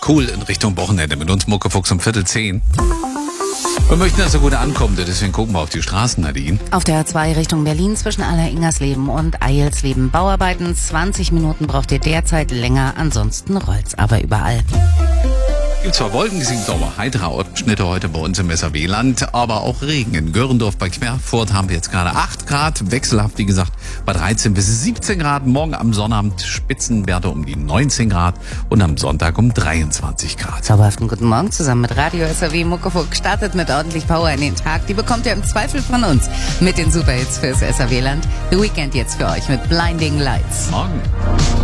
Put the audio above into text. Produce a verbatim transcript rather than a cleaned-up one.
cool in Richtung Wochenende mit uns Muckefuchs um Viertel zehn. Wir möchten, dass er gut ankommt, deswegen gucken wir auf die Straßen, Nadine. Auf der A zwei Richtung Berlin zwischen Aller-Ingersleben und Eilsleben. Bauarbeiten, zwanzig Minuten braucht ihr derzeit länger, ansonsten rollt's aber überall. Gibt zwar Wolken, die sind sauber, heitere Abschnitte heute bei uns im S R W-Land, aber auch Regen. In Görendorf bei Querfurt haben wir jetzt gerade acht Grad, wechselhaft wie gesagt bei dreizehn bis siebzehn Grad. Morgen am Sonnabend Spitzenwerte um die neunzehn Grad und am Sonntag um dreiundzwanzig Grad. Zauberhaften guten Morgen zusammen mit Radio S R W. Muckefuchs startet mit ordentlich Power in den Tag. Die bekommt ihr im Zweifel von uns mit den Superhits fürs S R W-Land. The Weekend jetzt für euch mit Blinding Lights. Morgen.